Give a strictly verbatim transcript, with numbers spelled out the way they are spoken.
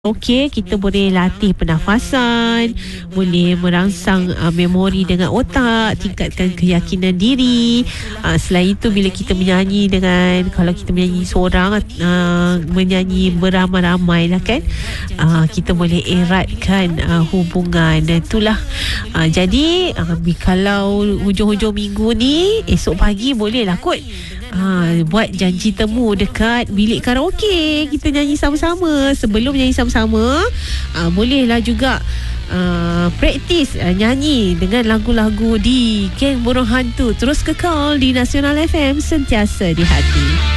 Okey, kita boleh latih pernafasan, boleh merangsang uh, memori dengan otak, tingkatkan keyakinan diri. Uh, selain itu, bila kita menyanyi dengan, kalau kita menyanyi seorang, uh, menyanyi beramai-ramai lah kan, uh, kita boleh eratkan uh, hubungan. Dan itulah. Uh, jadi, uh, kalau hujung-hujung minggu ni, esok pagi bolehlah kot. Ha, buat janji temu dekat bilik karaoke. Kita nyanyi sama-sama. Sebelum nyanyi sama-sama, ha, bolehlah juga uh, praktis uh, nyanyi dengan lagu-lagu di Geng Burung Hantu. Terus kekal di Nasional F M, sentiasa di hati.